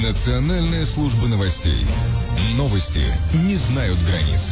Национальная служба новостей. Новости не знают границ.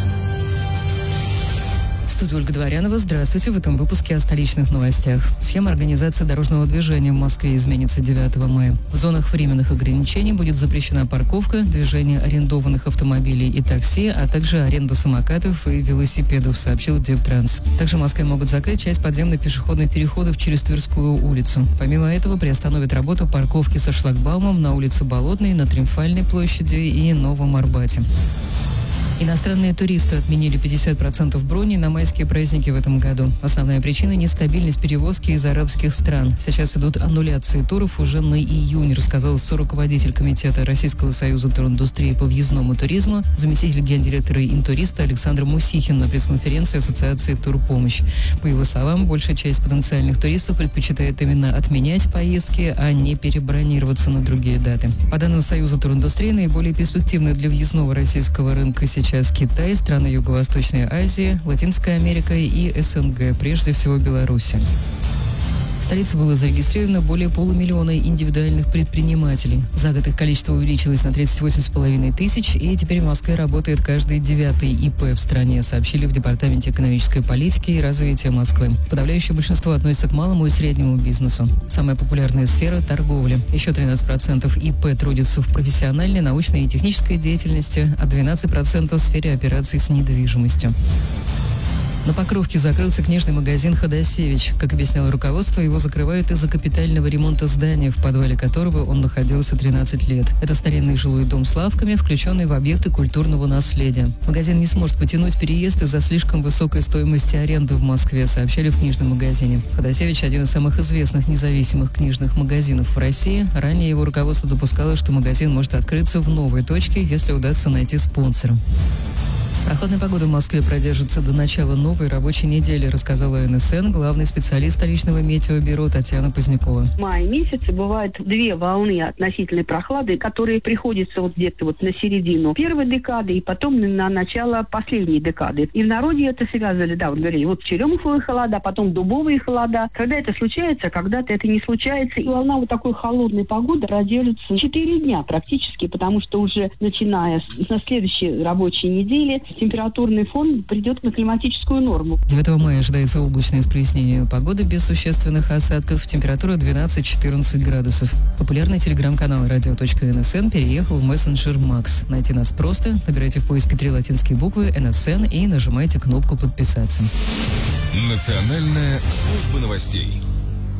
В студии Ольга Дворянова. Здравствуйте. В этом выпуске о столичных новостях. Схема организации дорожного движения в Москве изменится 9 мая. В зонах временных ограничений будет запрещена парковка, движение арендованных автомобилей и такси, а также аренда самокатов и велосипедов, сообщил Дептранс. Также в Москве могут закрыть часть подземных пешеходных переходов через Тверскую улицу. Помимо этого, приостановят работу парковки со шлагбаумом на улице Болотной, на Триумфальной площади и Новом Арбате. Иностранные туристы отменили 50% броней на майские праздники в этом году. Основная причина – нестабильность перевозки из арабских стран. Сейчас идут аннуляции туров уже на июнь, рассказал соруководитель комитета Российского союза туриндустрии по въездному туризму, заместитель гендиректора «Интуриста» Александр Мусихин на пресс-конференции Ассоциации «Турпомощь». По его словам, большая часть потенциальных туристов предпочитает именно отменять поездки, а не перебронироваться на другие даты. По данным Союза туриндустрии, наиболее перспективны для въездного российского рынка сейчас Китай, страны Юго-Восточной Азии, Латинская Америка и СНГ, прежде всего Беларусь. В столице было зарегистрировано более полумиллиона индивидуальных предпринимателей. За год их количество увеличилось на 38,5 тысяч, и теперь в Москве работает каждый 9-й ИП в стране, сообщили в Департаменте экономической политики и развития Москвы. Подавляющее большинство относится к малому и среднему бизнесу. Самая популярная сфера – торговля. Еще 13% ИП трудятся в профессиональной, научной и технической деятельности, а 12% в сфере операций с недвижимостью. На Покровке закрылся книжный магазин «Ходосевич». Как объясняло руководство, его закрывают из-за капитального ремонта здания, в подвале которого он находился 13 лет. Это старинный жилой дом с лавками, включенный в объекты культурного наследия. Магазин не сможет потянуть переезд из-за слишком высокой стоимости аренды в Москве, сообщали в книжном магазине. «Ходосевич» – один из самых известных независимых книжных магазинов в России. Ранее его руководство допускало, что магазин может открыться в новой точке, если удастся найти спонсора. Прохладная погода в Москве продержится до начала новой рабочей недели, рассказала НСН главный специалист столичного метеобюро Татьяна Позднякова. В мае месяце бывают две волны относительной прохлады, которые приходятся где-то на середину первой декады и потом на начало последней декады. И в народе это связали, говорили, черемуховые холода, потом дубовые холода. Когда это случается, когда-то это не случается. И волна такой холодной погоды продержится 4 дня практически, потому что уже начиная на следующей рабочей неделе температурный фон придет на климатическую норму. 9 мая ожидается облачное с прояснением погоды без существенных осадков. Температура 12-14 градусов. Популярный телеграм-канал radio.nsn переехал в мессенджер Макс. Найти нас просто. Набирайте в поиске 3 латинские буквы НСН и нажимайте кнопку «Подписаться». Национальная служба новостей.